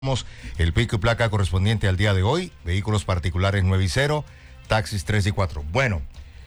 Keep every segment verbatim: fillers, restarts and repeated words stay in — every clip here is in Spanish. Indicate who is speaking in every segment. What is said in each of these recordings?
Speaker 1: El pico y placa correspondiente al día de hoy, vehículos particulares nueve y cero, taxis tres y cuatro. Bueno,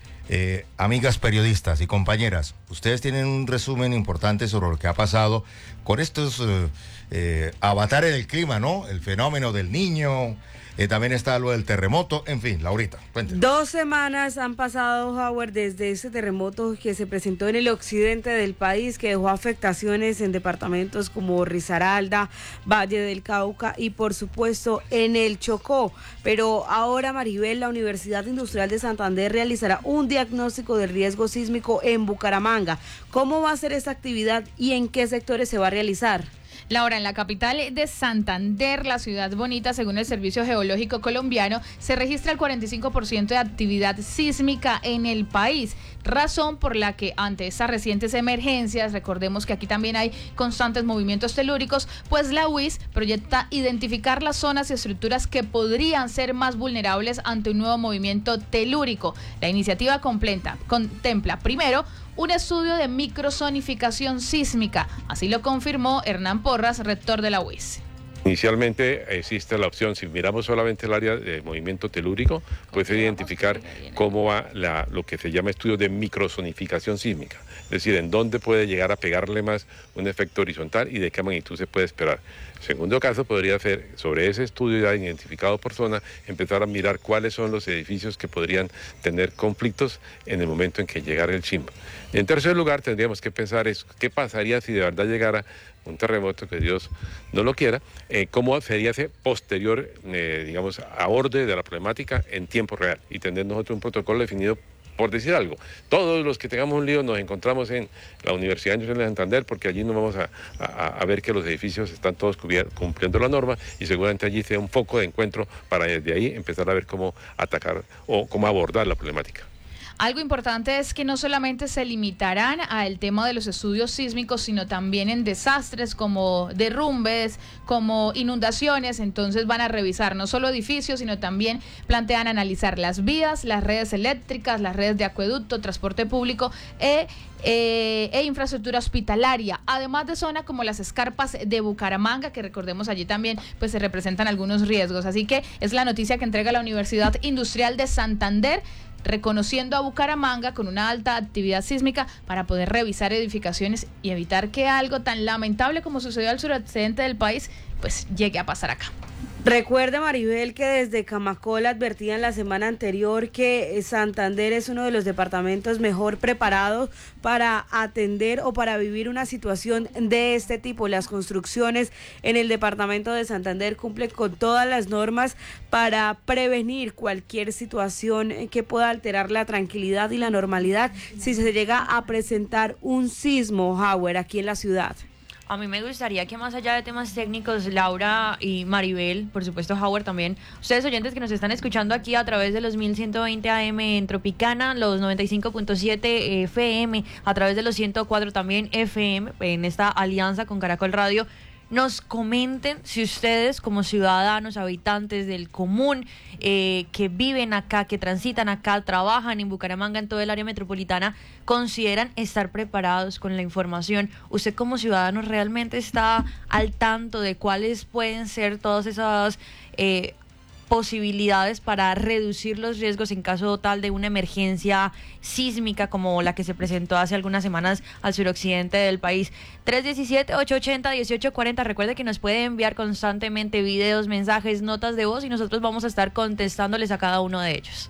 Speaker 1: eh, amigas periodistas y compañeras, ustedes tienen un resumen importante sobre lo que ha pasado con estos eh, eh, avatares del clima, ¿no? El fenómeno del Niño, eh, también está lo del terremoto, en fin, Laurita, cuéntenos.
Speaker 2: Dos semanas han pasado, Howard, desde ese terremoto que se presentó en el occidente del país, que dejó afectaciones en departamentos como Risaralda, Valle del Cauca y por supuesto en el Chocó. Pero ahora, Maribel, la Universidad Industrial de Santander realizará un diagnóstico de riesgo sísmico en Bucaramanga. ¿Cómo va a ser esta actividad y en qué sectores se va a realizar?
Speaker 3: Laura, en la capital de Santander, la ciudad bonita, según el Servicio Geológico Colombiano, se registra el cuarenta y cinco por ciento de actividad sísmica en el país, razón por la que ante estas recientes emergencias, recordemos que aquí también hay constantes movimientos telúricos, pues la U I S proyecta identificar las zonas y estructuras que podrían ser más vulnerables ante un nuevo movimiento telúrico. La iniciativa completa, contempla primero un estudio de microzonificación sísmica, así lo confirmó Hernán Porras, rector de la U I S.
Speaker 4: Inicialmente existe la opción, si miramos solamente el área de movimiento telúrico, puede identificar cómo va la, lo que se llama estudio de microzonificación sísmica, es decir, en dónde puede llegar a pegarle más un efecto horizontal y de qué magnitud se puede esperar. Segundo caso podría ser, sobre ese estudio ya identificado por zona, empezar a mirar cuáles son los edificios que podrían tener conflictos en el momento en que llegara el sismo. Y en tercer lugar tendríamos que pensar es qué pasaría si de verdad llegara un terremoto, que Dios no lo quiera, eh, cómo sería ese posterior, eh, digamos, aborde de la problemática en tiempo real y tener nosotros un protocolo definido. Por decir algo, todos los que tengamos un lío nos encontramos en la Universidad Industrial de Santander, porque allí nos vamos a, a, a ver que los edificios están todos cumpliendo la norma y seguramente allí sea un foco de encuentro para desde ahí empezar a ver cómo atacar o cómo abordar la problemática.
Speaker 3: Algo importante es que no solamente se limitarán al tema de los estudios sísmicos, sino también en desastres como derrumbes, como inundaciones. Entonces van a revisar no solo edificios, sino también plantean analizar las vías, las redes eléctricas, las redes de acueducto, transporte público e Eh, e infraestructura hospitalaria, además de zona como las escarpas de Bucaramanga, que recordemos allí también pues se representan algunos riesgos. Así que es la noticia que entrega la Universidad Industrial de Santander, reconociendo a Bucaramanga con una alta actividad sísmica para poder revisar edificaciones y evitar que algo tan lamentable como sucedió al suroccidente del país pues llegue a pasar acá.
Speaker 2: Recuerde, Maribel, que desde Camacol advertían la semana anterior que Santander es uno de los departamentos mejor preparados para atender o para vivir una situación de este tipo. Las construcciones en el departamento de Santander cumplen con todas las normas para prevenir cualquier situación que pueda alterar la tranquilidad y la normalidad si se llega a presentar un sismo, Howard, aquí en la ciudad.
Speaker 5: A mí me gustaría que más allá de temas técnicos, Laura y Maribel, por supuesto Howard también, ustedes oyentes que nos están escuchando aquí a través de los mil ciento veinte A M en Tropicana, los noventa y cinco punto siete F M, a través de los ciento cuatro también F M, en esta alianza con Caracol Radio, nos comenten si ustedes como ciudadanos, habitantes del común, eh, que viven acá, que transitan acá, trabajan en Bucaramanga, en todo el área metropolitana, consideran estar preparados con la información. ¿Usted como ciudadano realmente está al tanto de cuáles pueden ser todas esas eh, posibilidades para reducir los riesgos en caso tal de una emergencia sísmica como la que se presentó hace algunas semanas al suroccidente del país? Tres uno siete, ocho ocho cero, uno ocho cuatro cero. Recuerde que nos puede enviar constantemente videos, mensajes, notas de voz y nosotros vamos a estar contestándoles a cada uno de ellos.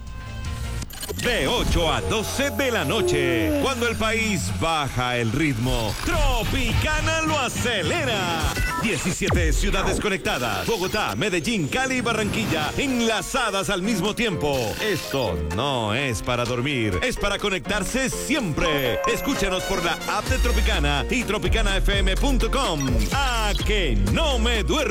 Speaker 6: De ocho a doce de la noche, cuando el país baja el ritmo, Tropicana lo acelera. diecisiete ciudades conectadas, Bogotá, Medellín, Cali y Barranquilla, enlazadas al mismo tiempo. Esto no es para dormir, es para conectarse siempre. Escúchanos por la app de Tropicana y tropicana f m punto com. A que no me duermo.